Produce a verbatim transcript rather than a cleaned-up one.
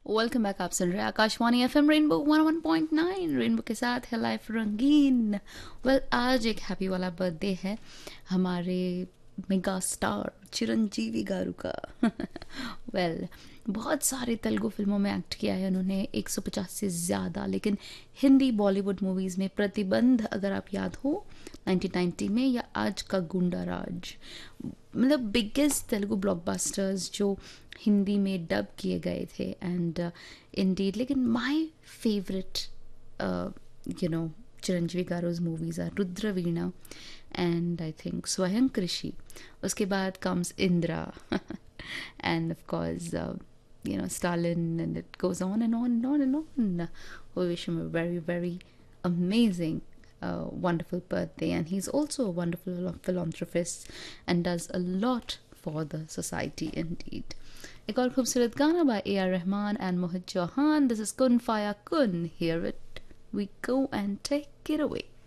Welcome back. आप सुन रहे हैं Akashvani F M rainbow one point nine. Rainbow के साथ है लाइफ रंगीन। वेल well, आज एक हैप्पी वाला बर्थडे है हमारे मेगा स्टार चिरंजीवी गारू का। वेल well, बहुत सारे तेलुगु फिल्मों में एक्ट किया है उन्होंने, एक सौ पचास से ज़्यादा। लेकिन हिंदी बॉलीवुड मूवीज़ में प्रतिबंध अगर आप याद हो नाइनटीन नाइंटी में, या आज का गुंडा राज, मतलब बिगेस्ट तेलुगु ब्लॉकबस्टर्स जो हिंदी में डब किए गए थे। एंड इंडीड लेकिन my favourite you know Chiranjeevi गारूज movies are Rudraveena and I think स्वयं कृषि। उसके बाद comes Indira and of course uh, you know Stalin, and it goes on and on and on and on. We wish him a very very amazing uh, wonderful birthday, and he's also a wonderful philanthropist and does a lot for the society indeed. एक और खूबसूरत गाना by A R Rahman and Mohit Chauhan. This is Kun Faya Kun. Hear it we go and take it away.